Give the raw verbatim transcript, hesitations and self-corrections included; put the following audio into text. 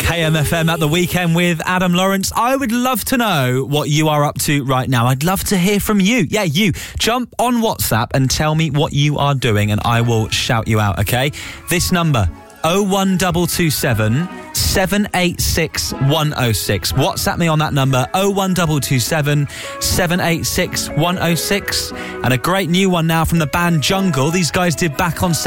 K M F M at the weekend with Adam Lawrence. I would love to know what you are up to right now. I'd love to hear from you. Yeah, you. Jump on WhatsApp and tell me what you are doing and I will shout you out, okay? This number, oh one two two seven, seven eight six, one oh six. WhatsApp me on that number, oh one two two seven, seven eight six, one oh six. And a great new one now from the band Jungle. These guys did Back on